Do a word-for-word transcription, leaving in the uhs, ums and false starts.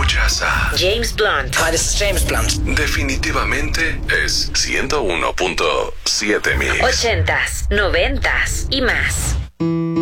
Escuchas a James Blunt. Hi, this is James Blunt. Definitivamente es ciento uno punto siete Mix. Ochentas, noventas y más.